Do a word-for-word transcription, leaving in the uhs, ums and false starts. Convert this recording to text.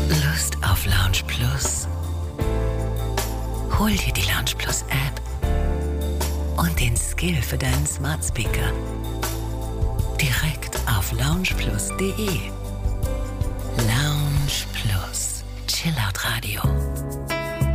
Lust auf Lounge Plus? Hol dir die Lounge Plus App und den Skill für deinen Smart Speaker direkt auf loungeplus punkt de. Lounge Plus, Chillout Radio.